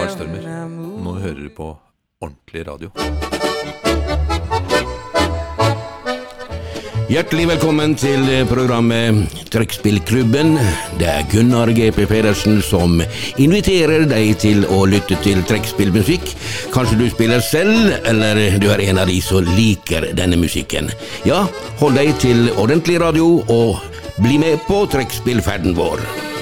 Karlstørmer. Nå hører du på ordentlig radio. Hjertelig velkommen til programmet Trekkspillklubben. Det Gunnar G.P. Pedersen som inviterer deg til å lytte til trekkspillmusikk. Kanskje du spiller selv, eller du en av de som liker denne musikken. Ja, hold deg til ordentlig radio og bli med på trekkspillferden vår.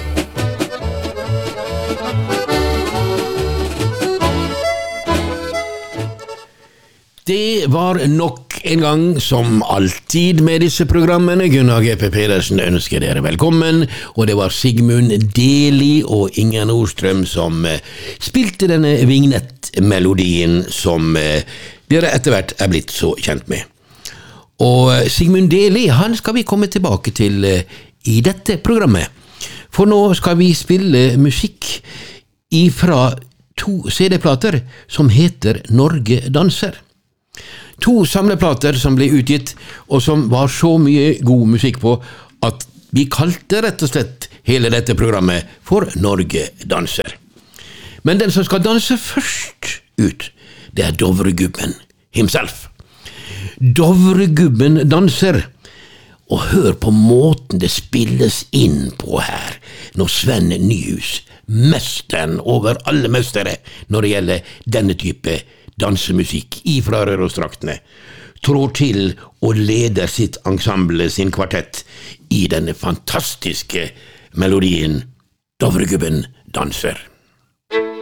Det var nok en gang, som alltid med disse programmene. Gunnar G.P. Pedersen ønsker dere velkommen, og det var Sigmund Deli og Inger Nordstrøm som spilte denne vignettmelodien som dere etter hvert blitt så kjent med. Og Sigmund Deli, han skal vi komme tilbake til i dette programmet. For nå skal vi spille musikk ifra 2 CD-plater som heter Norge danser. 2 samleplater som ble utgitt, og som var så mye god musikk på, at vi kalte rett og slett hele dette programmet for Norge danser. Men den som skal danse først ut, det Dovregubben himself. Dovregubben danser, og hør på måten det spilles inn på her, når Sven Nyhus, mesteren over alle mestere når det gjelder denne type dansemusikk ifra Rørosdraktene, trår til og leder sitt ensemble, sin kvartett, i denne fantastiske melodien Dovregubben danser.